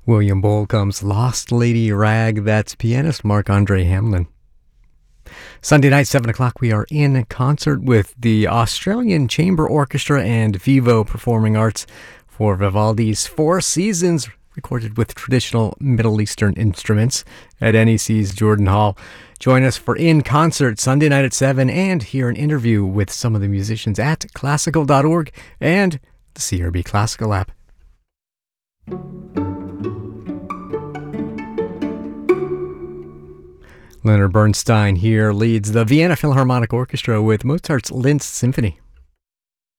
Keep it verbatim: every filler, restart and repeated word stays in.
William Bolcom's Lost Lady Rag. That's pianist Marc-Andre Hamelin. Sunday night, seven o'clock, we are in concert with the Australian Chamber Orchestra and Vivo Performing Arts for Vivaldi's Four Seasons, recorded with traditional Middle Eastern instruments at N E C's Jordan Hall. Join us for In Concert Sunday night at seven and hear an interview with some of the musicians at classical dot org and the C R B Classical app. Leonard Bernstein here leads the Vienna Philharmonic Orchestra with Mozart's Linz Symphony.